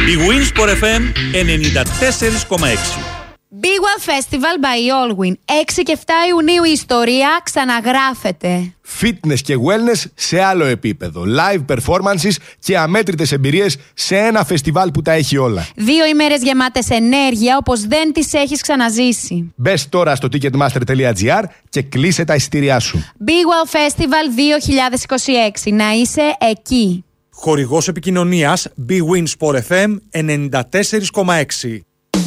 Big Win Sport FM 94,6. Big One Festival by Allwyn. 6 και 7 Ιουνίου η ιστορία ξαναγράφεται. Fitness και wellness σε άλλο επίπεδο. Live performances και αμέτρητες εμπειρίες σε ένα φεστιβάλ που τα έχει όλα. 2 ημέρες γεμάτες ενέργεια όπως δεν τις έχεις ξαναζήσει. Μπες τώρα στο ticketmaster.gr και κλείσε τα εισιτήριά σου. Big One Festival 2026. Να είσαι εκεί. Χορηγός επικοινωνίας Big Win Sport FM 94,6.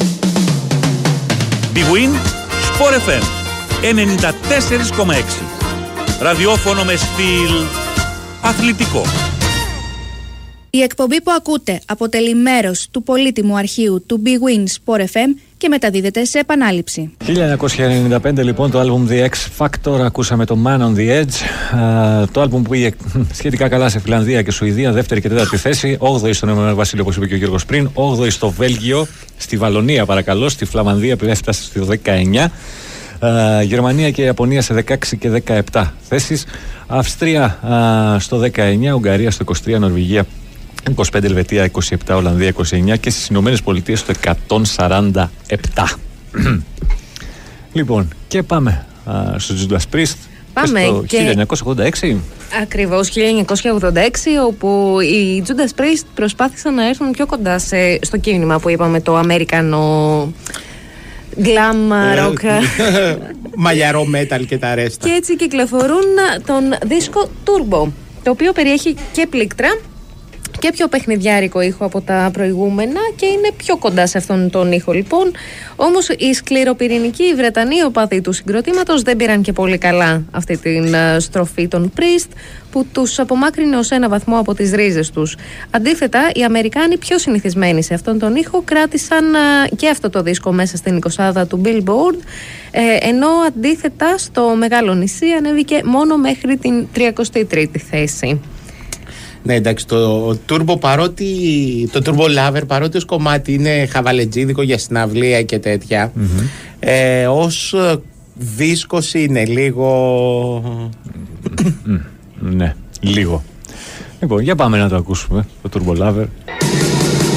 Big Win Sport FM 94,6. Ραδιόφωνο με στυλ αθλητικό. Η εκπομπή που ακούτε αποτελεί μέρος του πολύτιμου αρχείου του Big Win Sport FM και μεταδίδεται σε επανάληψη. 1995 λοιπόν το άλμπουμ The X Factor, ακούσαμε το Man on the Edge, το άλμπουμ που πήγε σχετικά καλά σε Φιλανδία και Σουηδία, δεύτερη και τέταρτη θέση, 8η στον Ηνωμένο Βασίλειο όπως είπε και ο Γιώργος πριν, 8η στο Βέλγιο, στη Βαλονία παρακαλώ, στη Φλαμανδία που έφτασε στο 19, Γερμανία και Ιαπωνία σε 16 και 17 θέσεις, Αυστρία στο 19, Ουγγαρία στο 23, Νορβηγία 25, Ελβετία 27, Ολλανδία 29 και στις Ηνωμένες Πολιτείες στο 147. Λοιπόν, και πάμε στο Judas Priest. Πάμε στο και 1986. Ακριβώς 1986, όπου οι Judas Priest προσπάθησαν να έρθουν πιο κοντά στο κίνημα που είπαμε, το αμερικανό glam rock, μαλλιαρό metal και τα ρέστα. και έτσι κυκλοφορούν τον δίσκο Turbo, το οποίο περιέχει και πλήκτρα και πιο παιχνιδιάρικο ήχο από τα προηγούμενα και είναι πιο κοντά σε αυτόν τον ήχο λοιπόν. Όμως οι σκληροπυρηνικοί Βρετανοί οπαδοί του συγκροτήματος δεν πήραν και πολύ καλά αυτή την στροφή των Priest, που τους απομάκρυνε ως ένα βαθμό από τις ρίζες τους. Αντίθετα, οι Αμερικάνοι πιο συνηθισμένοι σε αυτόν τον ήχο κράτησαν και αυτό το δίσκο μέσα στην 20η του Billboard, ενώ αντίθετα στο Μεγάλο Νησί ανέβηκε μόνο μέχρι την 33η θέση. Ναι, εντάξει, το Turbo παρότι, το Turbo Lover, παρότι ως κομμάτι είναι χαβαλετζίδικο για συναυλία και τέτοια, ως δίσκος είναι λίγο... Ναι, λίγο. Λοιπόν, για πάμε να το ακούσουμε, το Turbo Lover.